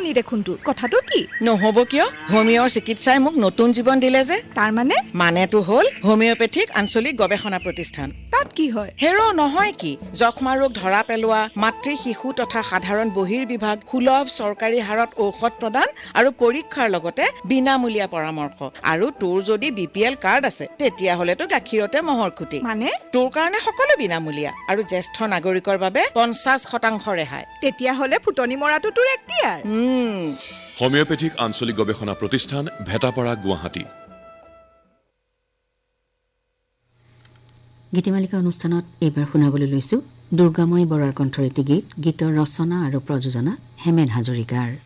শুনি দেখোন তোৰ কথাটো কি নহ'ব কিয় হোমিঅ'ৰ চিকিৎসাই মোক নতুন জীৱন দিলে যে তাৰ মানেটো হ'ল হোমিঅ'পেথিক আঞ্চলিক গৱেষণা প্ৰতিষ্ঠান তাত কি হয় হেৰো নহয় কি যক্ষ্মা ৰোগ ধৰা পেলোৱা মাতৃ শিশু তথা সাধাৰণ বহিৰ্বিভাগ সুলভ চৰকাৰী হাৰত ঔষধ প্ৰদান আৰু পৰীক্ষাৰ লগতে বিনামূলীয়া পৰামৰ্শ আৰু তোৰ যদি বিপিএল কাৰ্ড আছে তেতিয়াহ'লেতো গাখীৰতে মহৰ খুঁটি মানে তোৰ কাৰণে সকলো বিনামূলীয়া আৰু জ্যেষ্ঠ নাগৰিকৰ বাবে 50% ৰেহাই তেতিয়াহ'লে ফুটনি মৰাটো তোৰ এক্টিয়াৰ হোমিঅ'পেথিক আঞ্চলিক গৱেষণা প্ৰতিষ্ঠান ভেটাপাৰা গুৱাহাটী গীতিমালিকা অনুষ্ঠানত এইবাৰ শুনাবলৈ লৈছো দুৰ্গাময়ী বৰাৰ কণ্ঠৰ এটি গীতৰ ৰচনা আৰু প্ৰযোজনা হেমেন হাজৰিকাৰ